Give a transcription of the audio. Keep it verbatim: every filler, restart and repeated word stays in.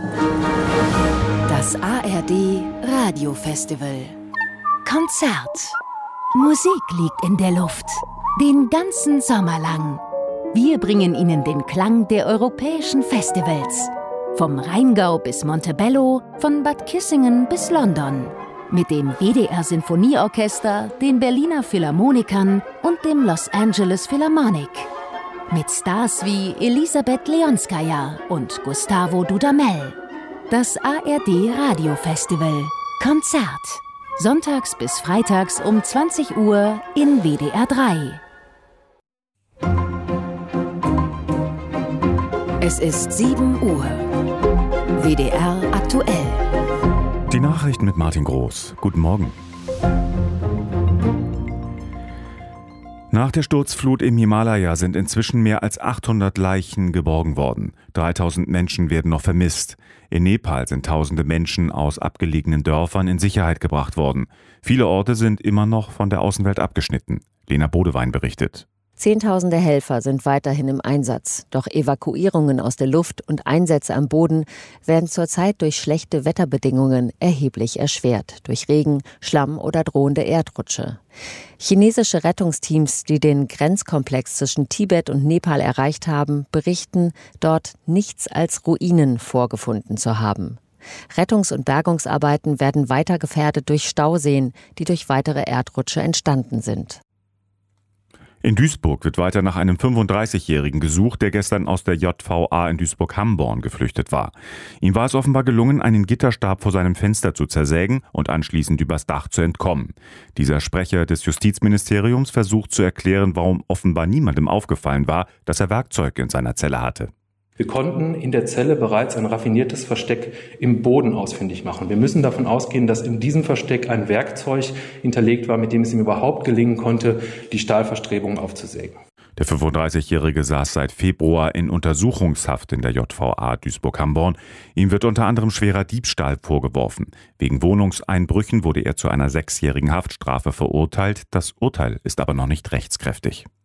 Das A R D Radiofestival. Konzert. Musik liegt in der Luft. Den ganzen Sommer lang. Wir bringen Ihnen den Klang der europäischen Festivals. Vom Rheingau bis Montebello, von Bad Kissingen bis London. Mit dem W D R Sinfonieorchester, den Berliner Philharmonikern und dem Los Angeles Philharmonic. Mit Stars wie Elisabeth Leonskaya und Gustavo Dudamel. Das A R D Radiofestival. Konzert. Sonntags bis freitags um zwanzig Uhr in W D R drei. Es ist sieben Uhr. W D R aktuell. Die Nachrichten mit Martin Groß. Guten Morgen. Nach der Sturzflut im Himalaya sind inzwischen mehr als achthundert Leichen geborgen worden. dreitausend Menschen werden noch vermisst. In Nepal sind tausende Menschen aus abgelegenen Dörfern in Sicherheit gebracht worden. Viele Orte sind immer noch von der Außenwelt abgeschnitten. Lena Bodewein berichtet. Zehntausende Helfer sind weiterhin im Einsatz. Doch Evakuierungen aus der Luft und Einsätze am Boden werden zurzeit durch schlechte Wetterbedingungen erheblich erschwert. Durch Regen, Schlamm oder drohende Erdrutsche. Chinesische Rettungsteams, die den Grenzkomplex zwischen Tibet und Nepal erreicht haben, berichten, dort nichts als Ruinen vorgefunden zu haben. Rettungs- und Bergungsarbeiten werden weiter gefährdet durch Stauseen, die durch weitere Erdrutsche entstanden sind. In Duisburg wird weiter nach einem fünfunddreißigjährigen gesucht, der gestern aus der J V A in Duisburg-Hamborn geflüchtet war. Ihm war es offenbar gelungen, einen Gitterstab vor seinem Fenster zu zersägen und anschließend übers Dach zu entkommen. Dieser Sprecher des Justizministeriums versucht zu erklären, warum offenbar niemandem aufgefallen war, dass er Werkzeug in seiner Zelle hatte. Wir konnten in der Zelle bereits ein raffiniertes Versteck im Boden ausfindig machen. Wir müssen davon ausgehen, dass in diesem Versteck ein Werkzeug hinterlegt war, mit dem es ihm überhaupt gelingen konnte, die Stahlverstrebungen aufzusägen. Der fünfunddreißigjährige saß seit Februar in Untersuchungshaft in der J V A Duisburg-Hamborn. Ihm wird unter anderem schwerer Diebstahl vorgeworfen. Wegen Wohnungseinbrüchen wurde er zu einer sechsjährigen Haftstrafe verurteilt. Das Urteil ist aber noch nicht rechtskräftig.